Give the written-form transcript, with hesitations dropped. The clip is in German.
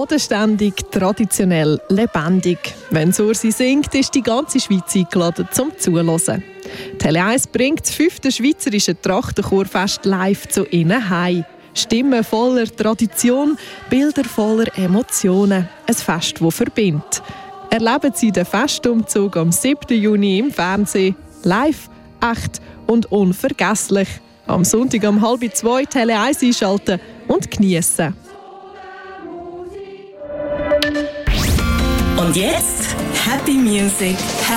Bodenständig, traditionell, lebendig. Wenn Ursi singt, ist die ganze Schweiz eingeladen zum Zuhören. Tele 1 bringt das 5. Schweizerische Trachtenchorfest live zu Ihnen heim. Stimmen voller Tradition, Bilder voller Emotionen. Ein Fest, das verbindet. Erleben Sie den Festumzug am 7. Juni im Fernsehen. Live, echt und unvergesslich. Am Sonntag um 1:30 Tele 1 einschalten und geniessen. Und jetzt Happy Music.